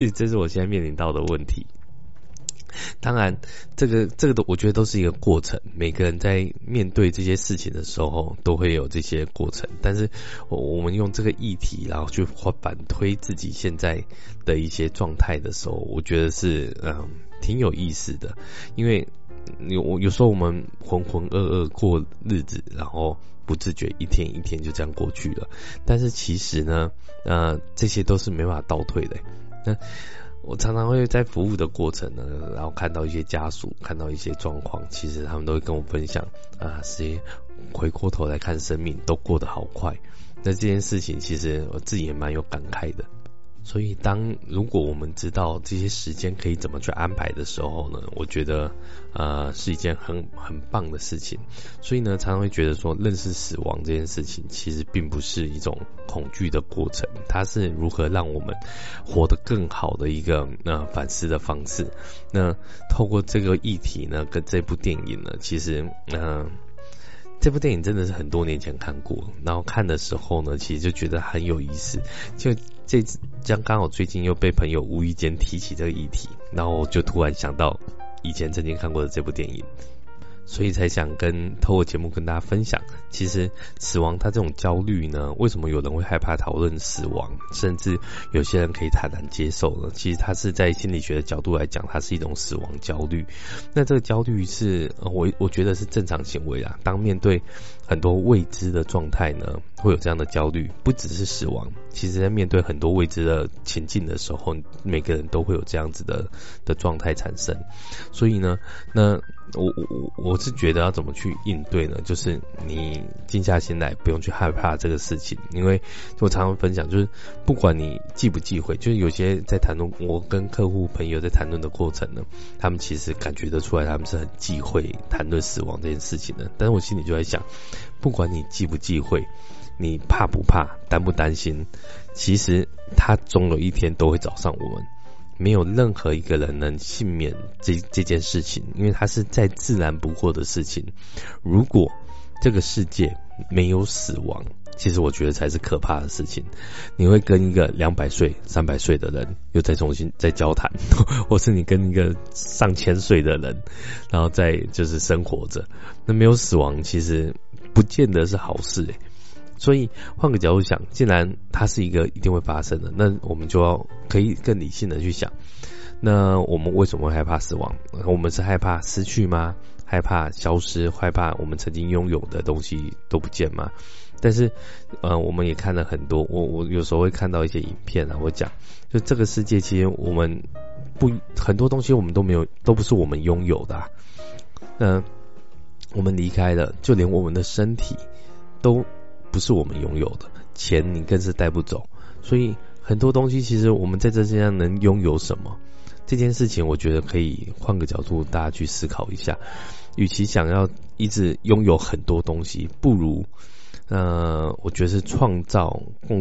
这是我现在面临到的问题。当然这个都我觉得都是一个过程，每个人在面对这些事情的时候都会有这些过程，但是我们用这个议题然后去反推自己现在的一些状态的时候，我觉得是挺有意思的。因为有时候我们浑浑噩噩过日子，然后不自觉一天一天就这样过去了，但是其实呢这些都是没办法倒退的。那我常常会在服务的过程呢，然后看到一些家属，看到一些状况，其实他们都会跟我分享谁回过头来看生命都过得好快。那这件事情其实我自己也蛮有感慨的。所以如果我们知道这些时间可以怎么去安排的时候呢，我觉得是一件很棒的事情。所以呢常常会觉得说，认识死亡这件事情其实并不是一种恐惧的过程，它是如何让我们活得更好的一个反思的方式。那透过这个议题呢跟这部电影呢，其实这部电影真的是很多年前看过，然后看的时候呢其实就觉得很有意思，就刚好最近又被朋友无意间提起这个议题，然后我就突然想到以前曾经看过的这部电影，所以才想透过节目跟大家分享。其实死亡它这种焦虑呢，为什么有人会害怕讨论死亡，甚至有些人可以坦然接受呢？其实它是在心理学的角度来讲，它是一种死亡焦虑。那这个焦虑是我觉得是正常行为啦。当面对很多未知的状态呢，会有这样的焦虑，不只是死亡，其实在面对很多未知的情境的时候，每个人都会有这样子的状态产生。所以呢，那我是觉得要怎么去应对呢？就是你静下心来，不用去害怕这个事情。因为我常常分享，就是不管你忌不忌讳，就是有些在谈论，我跟客户朋友在谈论的过程呢，他们其实感觉得出来他们是很忌讳谈论死亡这件事情的。但是我心里就在想，不管你忌不忌讳，你怕不怕，担不担心，其实他总有一天都会找上我们。没有任何一个人能幸免这件事情，因为它是再自然不过的事情。如果这个世界没有死亡，其实我觉得才是可怕的事情。你会跟一个200岁、300岁的人又再重新再交谈，或是你跟一个上千岁的人，然后再就是生活着。那没有死亡，其实不见得是好事所以换个角度想，既然它是一个一定会发生的，那我们就要可以更理性的去想，那我们为什么会害怕死亡？我们是害怕失去吗？害怕消失？害怕我们曾经拥有的东西都不见吗？但是我们也看了很多，我有时候会看到一些影片我讲就这个世界其实我们很多东西我们都没有，都不是我们拥有的我们离开了，就连我们的身体都不是我们拥有的，钱你更是带不走。所以很多东西其实我们在这世界上能拥有什么，这件事情我觉得可以换个角度大家去思考一下。与其想要一直拥有很多东西，不如我觉得是创造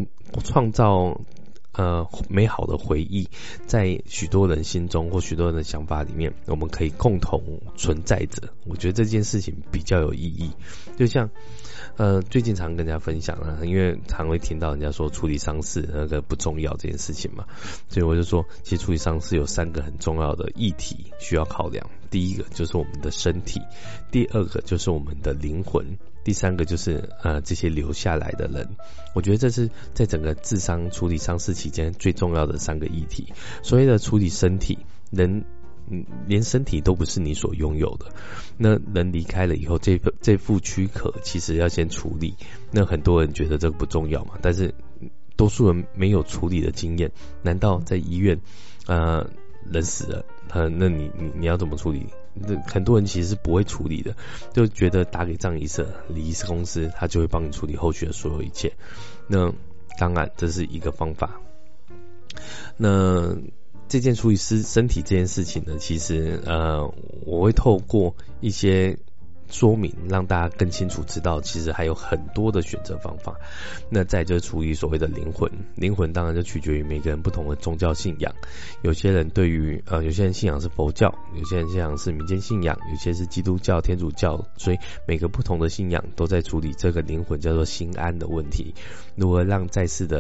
美好的回忆，在许多人心中或许多人的想法里面，我们可以共同存在着。我觉得这件事情比较有意义。就像最近常跟人家分享因为常会听到人家说处理丧事那个不重要这件事情嘛，所以我就说其实处理丧事有3个很重要的议题需要考量。第一个就是我们的身体，第二个就是我们的灵魂，第三个就是这些留下来的人。我觉得这是在整个治丧处理丧事期间最重要的3个议题。所谓的处理身体，连身体都不是你所拥有的，那人离开了以后，这副躯壳其实要先处理。那很多人觉得这个不重要嘛，但是多数人没有处理的经验。难道在医院人死了那你要怎么处理？很多人其实是不会处理的，就觉得打给葬仪社、礼仪公司，他就会帮你处理后续的所有一切。那当然这是一个方法。那这件处理身体这件事情呢，其实我会透过一些说明让大家更清楚知道其实还有很多的选择方法。那再就是处理所谓的灵魂当然就取决于每个人不同的宗教信仰。有些人有些人信仰是佛教，有些人信仰是民间信仰，有些是基督教、天主教，所以每个不同的信仰都在处理这个灵魂叫做心安的问题。如何让在世的人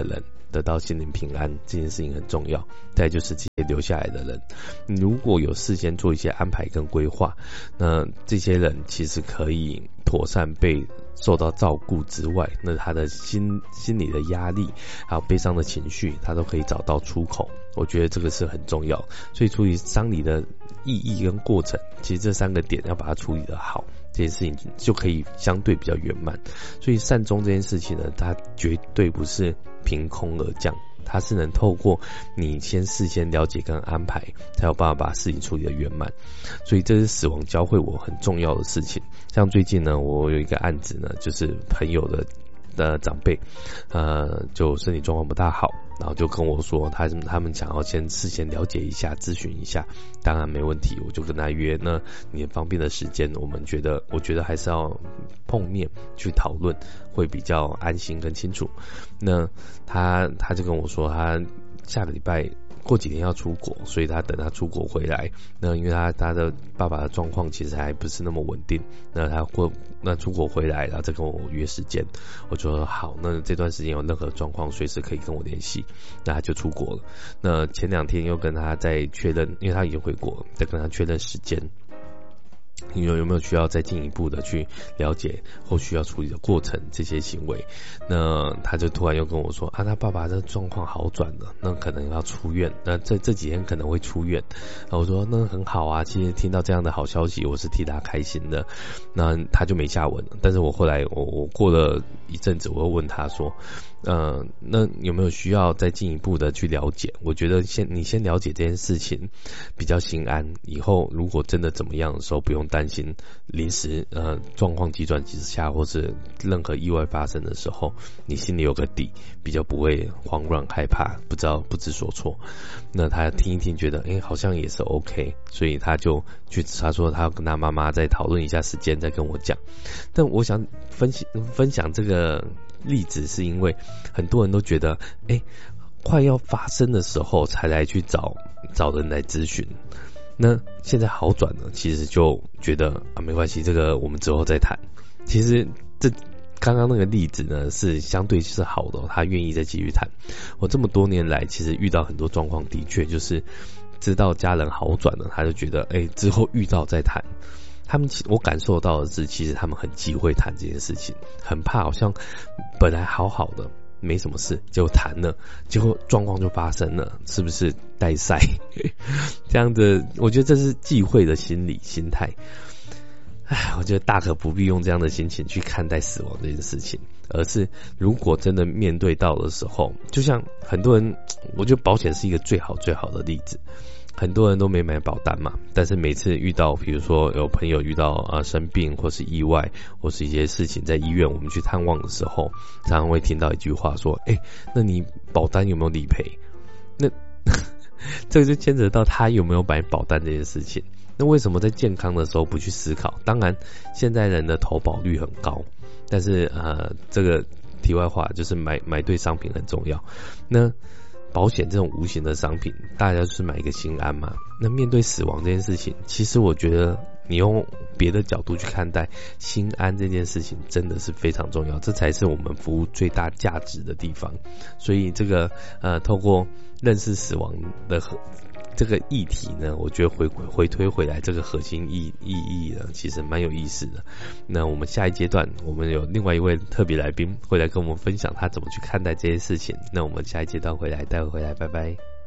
得到心灵平安，这件事情很重要。再来就是这些留下来的人，如果有事先做一些安排跟规划，那这些人其实可以妥善被受到照顾之外，那他的心理的压力还有悲伤的情绪，他都可以找到出口。我觉得这个是很重要，所以处理丧礼的意义跟过程，其实这3个点要把它处理得好，这件事情就可以相对比较圆满。所以善终这件事情呢，它绝对不是凭空而降，它是能透过你事先了解跟安排，才有办法把事情处理得圆满。所以这是死亡教会我很重要的事情。像最近呢，我有一个案子呢，就是朋友的长辈，就身体状况不大好，然后就跟我说，他们想要事先了解一下，咨询一下，当然没问题，我就跟他约，那你方便的时间，我觉得还是要碰面去讨论，会比较安心跟清楚。那他就跟我说，他下个礼拜过几天要出国，所以他等他出国回来，那因为他的爸爸的状况其实还不是那么稳定，那出国回来，然后再跟我约时间，我就说好，那这段时间有任何状况随时可以跟我联系，那他就出国了。那前2天又跟他再确认，因为他已经回国了，再跟他确认时间，有没有需要再进一步的去了解后续要处理的过程这些行为。那他就突然又跟我说他爸爸的状况好转了，那可能要出院，那这几天可能会出院。然后我说那很好啊，其实听到这样的好消息我是替他开心的。那他就没下文了，但是我后来我过了一阵子，我又问他说那有没有需要再进一步的去了解？我觉得你先了解这件事情比较心安，以后如果真的怎么样的时候，不用担心临时状况急转直下，或是任何意外发生的时候，你心里有个底，比较不会慌乱害怕，不知所措。那他听一听觉得好像也是 OK， 所以他说他要跟他妈妈再讨论一下时间再跟我讲。但我想分享这个例子，是因为很多人都觉得快要发生的时候才来去找人来咨询，那现在好转了，其实就觉得没关系，这个我们之后再谈。其实刚刚那个例子呢，是相对是好的，他愿意再继续谈。我这么多年来，其实遇到很多状况，的确就是知道家人好转了，他就觉得之后遇到再谈。我感受到的是，其实他们很忌讳谈这件事情，很怕好像本来好好的没什么事，结果谈了，结果状况就发生了，是不是带赛？这样的，我觉得这是忌讳的心态。我觉得大可不必用这样的心情去看待死亡这件事情，而是如果真的面对到的时候，就像很多人，我觉得保险是一个最好的例子。很多人都没买保单嘛，但是每次遇到，比如说有朋友遇到生病或是意外或是一些事情在医院，我们去探望的时候，常常会听到一句话说，那你保单有没有理赔？那这个就牵扯到他有没有买保单这件事情。那为什么在健康的时候不去思考？当然现在人的投保率很高，但是这个题外话就是买对商品很重要。那保险这种无形的商品，大家就是买一个心安嘛。那面对死亡这件事情，其实我觉得你用别的角度去看待，心安这件事情真的是非常重要，这才是我们服务最大价值的地方。所以这个透过认识死亡的这个议题呢，我觉得回推回来这个核心意义呢，其实蛮有意思的。那我们下一阶段，我们有另外一位特别来宾会来跟我们分享他怎么去看待这些事情。那我们下一阶段待会回来，拜拜。